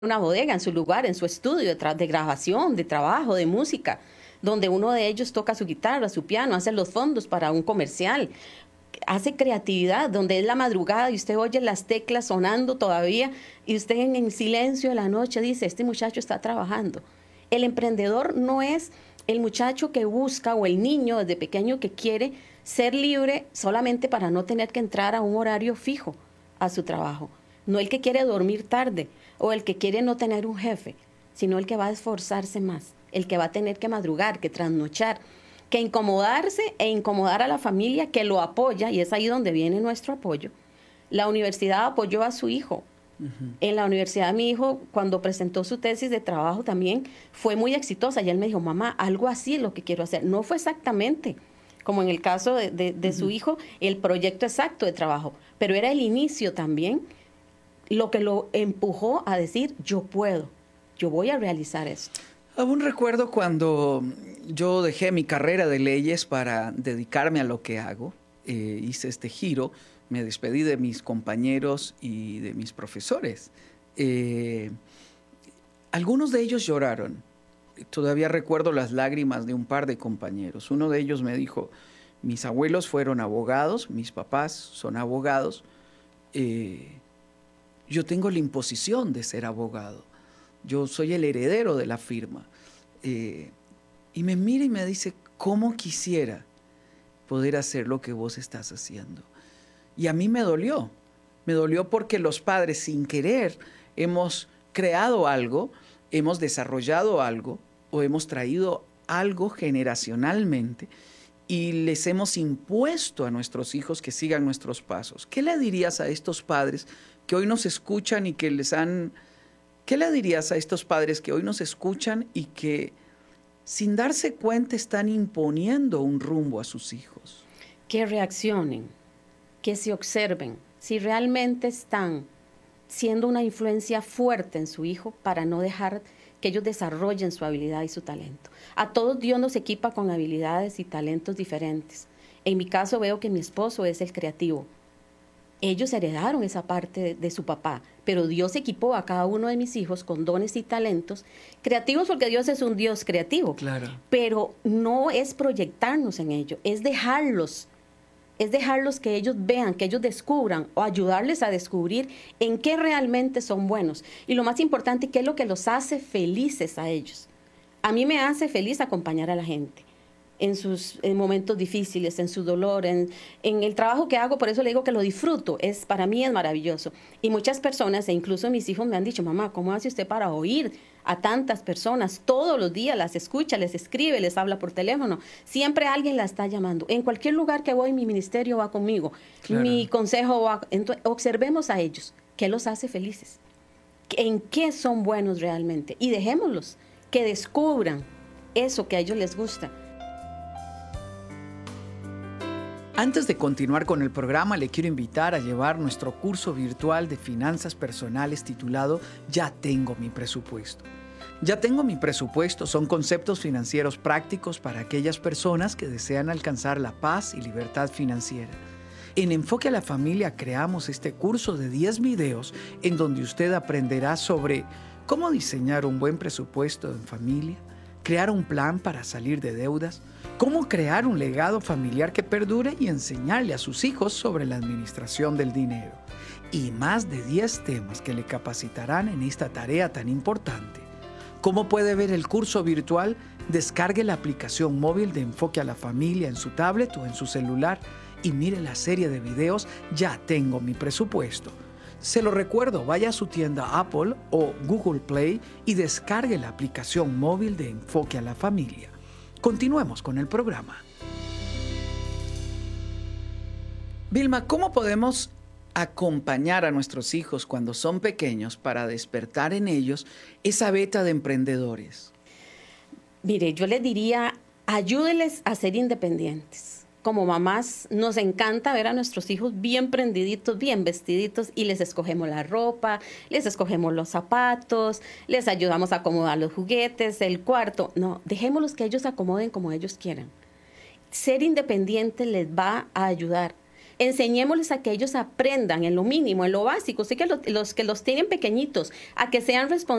una bodega en su lugar, en su estudio de grabación, de trabajo, de música, donde uno de ellos toca su guitarra, su piano, hace los fondos para un comercial, hace creatividad, donde es la madrugada y usted oye las teclas sonando todavía y usted en silencio de la noche dice, este muchacho está trabajando. El emprendedor no es el muchacho que busca o el niño desde pequeño que quiere ser libre solamente para no tener que entrar a un horario fijo a su trabajo. No el que quiere dormir tarde o el que quiere no tener un jefe, sino el que va a esforzarse más, el que va a tener que madrugar, que trasnochar, que incomodarse e incomodar a la familia que lo apoya, y es ahí donde viene nuestro apoyo. La universidad apoyó a su hijo. En la universidad mi hijo, cuando presentó su tesis de trabajo también, fue muy exitosa y él me dijo, mamá, algo así es lo que quiero hacer. No fue exactamente como en el caso de su hijo, el proyecto exacto de trabajo, pero era el inicio también lo que lo empujó a decir, yo puedo, yo voy a realizar esto. Aún recuerdo cuando yo dejé mi carrera de leyes para dedicarme a lo que hago, hice este giro, me despedí de mis compañeros y de mis profesores. Algunos de ellos lloraron. Todavía recuerdo las lágrimas de un par de compañeros. Uno de ellos me dijo, mis abuelos fueron abogados, mis papás son abogados, yo tengo la imposición de ser abogado. Yo soy el heredero de la firma. Y me mira y me dice, ¿cómo quisiera poder hacer lo que vos estás haciendo? Y a mí me dolió porque los padres sin querer hemos creado algo, hemos desarrollado algo o hemos traído algo generacionalmente y les hemos impuesto a nuestros hijos que sigan nuestros pasos. ¿Qué le dirías a estos padres que hoy nos escuchan y que ¿qué le dirías a estos padres que hoy nos escuchan y que sin darse cuenta están imponiendo un rumbo a sus hijos? Que reaccionen, que se observen, si realmente están siendo una influencia fuerte en su hijo para no dejar que ellos desarrollen su habilidad y su talento. A todos Dios nos equipa con habilidades y talentos diferentes. En mi caso veo que mi esposo es el creativo. Ellos heredaron esa parte de su papá, pero Dios equipó a cada uno de mis hijos con dones y talentos creativos porque Dios es un Dios creativo. Claro. Pero no es proyectarnos en ello, es dejarlos que ellos vean, que ellos descubran o ayudarles a descubrir en qué realmente son buenos. Y lo más importante, qué es lo que los hace felices a ellos. A mí me hace feliz acompañar a la gente en sus momentos difíciles, en su dolor, en el trabajo que hago, por eso le digo que lo disfruto, para mí es maravilloso. Y muchas personas, e incluso mis hijos me han dicho, mamá, ¿cómo hace usted para oír a tantas personas? Todos los días las escucha, les escribe, les habla por teléfono, siempre alguien la está llamando. En cualquier lugar que voy, mi ministerio va conmigo, claro. Mi consejo va, entonces, observemos a ellos, ¿qué los hace felices? ¿En qué son buenos realmente? Y dejémoslos que descubran eso que a ellos les gusta. Antes de continuar con el programa, le quiero invitar a llevar nuestro curso virtual de finanzas personales titulado Ya tengo mi presupuesto. Ya tengo mi presupuesto son conceptos financieros prácticos para aquellas personas que desean alcanzar la paz y libertad financiera. En Enfoque a la Familia creamos este curso de 10 videos en donde usted aprenderá sobre cómo diseñar un buen presupuesto en familia, crear un plan para salir de deudas, cómo crear un legado familiar que perdure y enseñarle a sus hijos sobre la administración del dinero. Y más de 10 temas que le capacitarán en esta tarea tan importante. ¿Cómo puede ver el curso virtual? Descargue la aplicación móvil de Enfoque a la Familia en su tablet o en su celular y mire la serie de videos Ya tengo mi presupuesto. Se lo recuerdo, vaya a su tienda Apple o Google Play y descargue la aplicación móvil de Enfoque a la Familia. Continuemos con el programa. Vilma, ¿cómo podemos acompañar a nuestros hijos cuando son pequeños para despertar en ellos esa beta de emprendedores? Mire, yo les diría, ayúdeles a ser independientes. Como mamás nos encanta ver a nuestros hijos bien prendiditos, bien vestiditos y les escogemos la ropa, les escogemos los zapatos, les ayudamos a acomodar los juguetes, el cuarto. No, dejémoslos que ellos se acomoden como ellos quieran. Ser independiente les va a ayudar. enseñémosles a que ellos aprendan en lo mínimo, en lo básico. Sé que los que los tienen pequeñitos, a que sean responsables